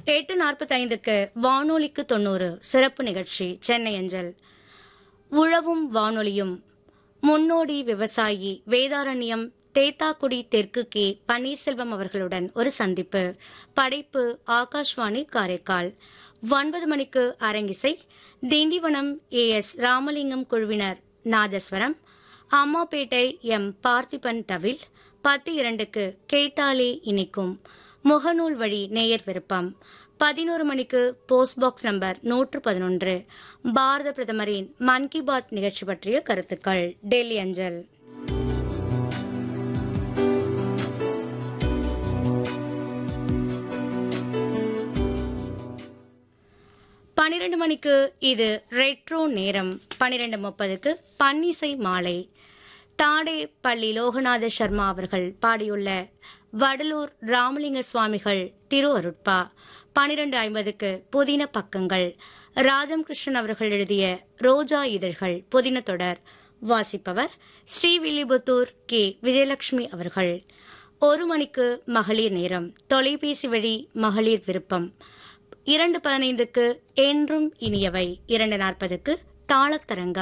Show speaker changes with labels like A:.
A: 8:45க்கு வானொலிக்கு 90 சிறப்பு நிகழ்ச்சி சென்னை அஞ்சல். உழவும் வானொலியும் முன்னோடி விவசாயி வேதாரண்யம் தேத்தாக்குடி தெற்கு கே பன்னீர்செல்வம் அவர்களுடன் ஒரு சந்திப்பு. படைப்பு ஆகாஷ்வாணி காரைக்கால். 9 மணிக்கு அரங்கிசை. திண்டிவனம் AS ராமலிங்கம் குழுவினர் நாதஸ்வரம். அம்மாப்பேட்டை எம் பார்த்திபன் தவில். 10:02க்கு கேட்டாலே இனிக்கும் முகநூல் வழி நேயர் விருப்பம். 11 மணிக்கு போஸ்ட் பாக்ஸ் நம்பர் 111 பாரத பிரதமரின் மன் கி பாத் நிகழ்ச்சி பற்றிய கருத்துக்கள் டெல்லி அஞ்சல். பன்னிரண்டு மணிக்கு இது ரெட்ரோ நேரம். 12:30க்கு பன்னிசை மாலை. தாடே பள்ளி லோகநாத சர்மா அவர்கள் பாடியுள்ள வடலூர் ராமலிங்க சுவாமிகள் திரு அருட்பா. 12:50க்கு புதின பக்கங்கள். ராஜம் கிருஷ்ணன் அவர்கள் எழுதிய ரோஜா இதழ்கள் புதின தொடர். வாசிப்பவர் ஸ்ரீவில்லிபுத்தூர் கே விஜயலட்சுமி அவர்கள். 1 மணிக்கு மகளிர் நேரம். தொலைபேசி வழி மகளிர் விருப்பம். 2:15க்கு என்றும் இனியவை. 2:40க்கு தாளத்தரங்கம்.